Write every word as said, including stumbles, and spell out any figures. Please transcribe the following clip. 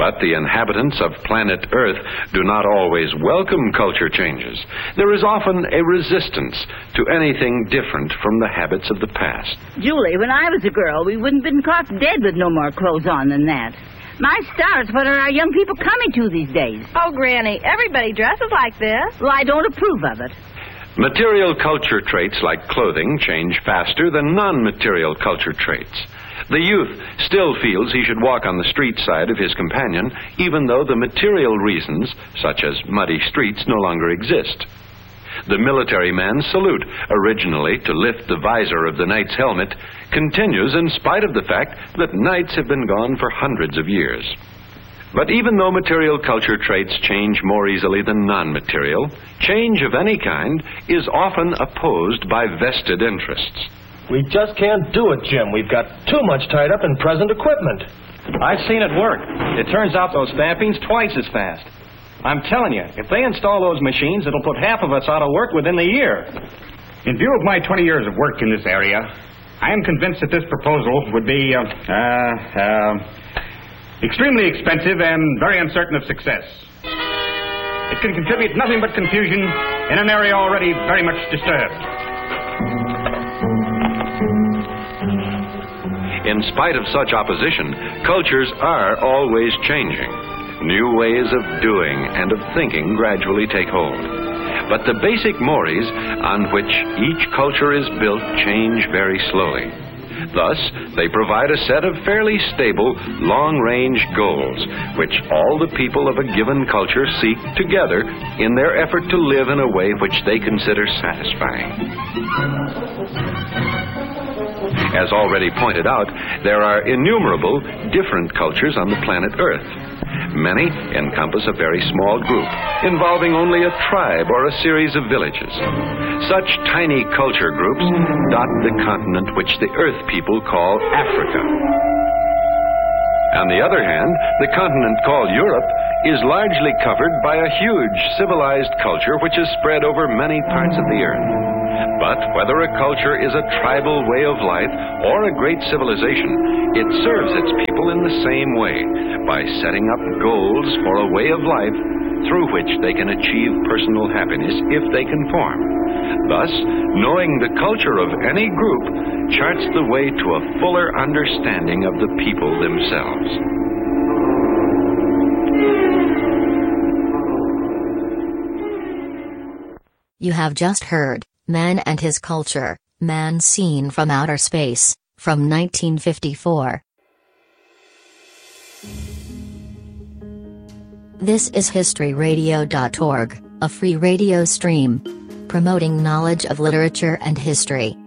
But the inhabitants of planet Earth do not always welcome culture changes. There is often a resistance to anything different from the habits of the past. Julie, when I was a girl, we wouldn't have been caught dead with no more clothes on than that. My stars, what are our young people coming to these days? Oh, Granny, everybody dresses like this. Well, I don't approve of it. Material culture traits like clothing change faster than non-material culture traits. The youth still feels he should walk on the street side of his companion, even though the material reasons, such as muddy streets, no longer exist. The military man's salute, originally to lift the visor of the knight's helmet, continues in spite of the fact that knights have been gone for hundreds of years. But even though material culture traits change more easily than non-material, change of any kind is often opposed by vested interests. We just can't do it, Jim. We've got too much tied up in present equipment. I've seen it work. It turns out those stampings twice as fast. I'm telling you, if they install those machines, it'll put half of us out of work within the year. In view of my twenty years of work in this area, I am convinced that this proposal would be uh, uh, uh, extremely expensive and very uncertain of success. It can contribute nothing but confusion in an area already very much disturbed. In spite of such opposition, cultures are always changing. New ways of doing and of thinking gradually take hold. But the basic mores on which each culture is built change very slowly. Thus, they provide a set of fairly stable, long-range goals, which all the people of a given culture seek together in their effort to live in a way which they consider satisfying. As already pointed out, there are innumerable different cultures on the planet Earth. Many encompass a very small group, involving only a tribe or a series of villages. Such tiny culture groups dot the continent which the Earth people call Africa. On the other hand, the continent called Europe is largely covered by a huge civilized culture which is spread over many parts of the Earth. But whether a culture is a tribal way of life or a great civilization, it serves its people in the same way, by setting up goals for a way of life through which they can achieve personal happiness if they conform. Thus, knowing the culture of any group charts the way to a fuller understanding of the people themselves. You have just heard Man and His Culture, Man Seen from Outer Space, from nineteen fifty-four. This is history radio dot org, a free radio stream promoting knowledge of literature and history.